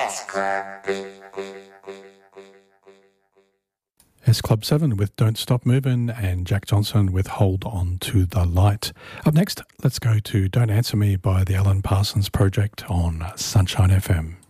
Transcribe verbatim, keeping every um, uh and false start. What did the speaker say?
S Club seven with Don't Stop Movin' and Jack Johnson with Hold On To The Light. Up next, let's go to Don't Answer Me by the Alan Parsons Project on Sunshine F M.